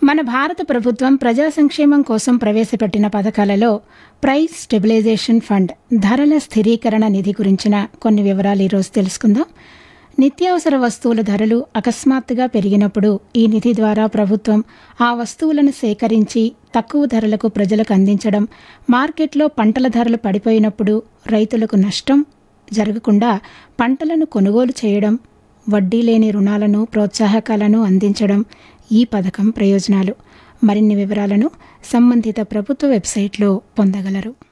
మన భారత ప్రభుత్వం ప్రజా సంక్షేమం కోసం ప్రవేశపెట్టిన పథకాలలో ప్రైస్ స్టెబిలైజేషన్ ఫండ్ ధరల స్థిరీకరణ నిధి గురించిన కొన్ని వివరాలు ఈరోజు తెలుసుకుందాం. నిత్యావసర వస్తువుల ధరలు అకస్మాత్తుగా పెరిగినప్పుడు ఈ నిధి ద్వారా ప్రభుత్వం ఆ వస్తువులను సేకరించి తక్కువ ధరలకు ప్రజలకు అందించడం, మార్కెట్లో పంటల ధరలు పడిపోయినప్పుడు రైతులకు నష్టం జరగకుండా పంటలను కొనుగోలు చేయడం, వడ్డీ లేని రుణాలను, ప్రోత్సాహకాలను అందించడం ఈ పథకం ప్రయోజనాలు. మరిన్ని వివరాలను సంబంధిత ప్రభుత్వ వెబ్సైట్లో పొందగలరు.